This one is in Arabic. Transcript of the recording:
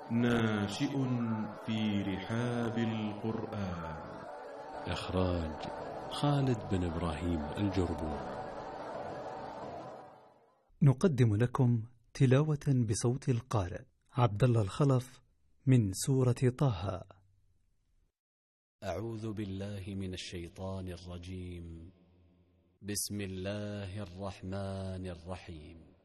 ناشئ في رحاب القرآن. إخراج خالد بن إبراهيم الجربون. نقدم لكم تلاوة بصوت القارئ عبد الله الخلف من سورة طه. أعوذ بالله من الشيطان الرجيم. بسم الله الرحمن الرحيم.